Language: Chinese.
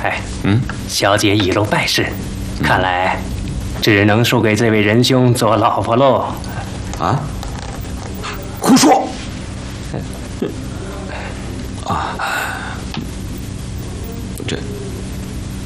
哎，小姐已露败事，看来只能输给这位仁兄做老婆喽。 啊？胡说！啊，